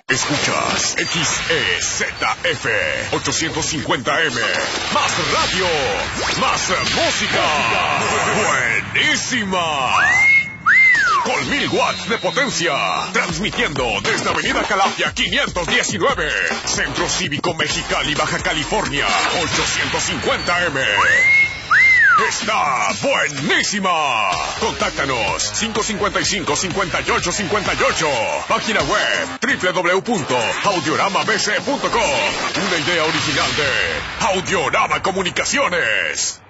Escuchas XEZF 850M. Más radio, más música. Buenísima. Con 1000 watts de potencia. Transmitiendo desde Avenida Calafia 519. Centro Cívico Mexicali, Baja California. 850M. Está buenísima. Contáctanos 555-5858. Página web www.audioramabc.com. Una idea original de Audiorama Comunicaciones.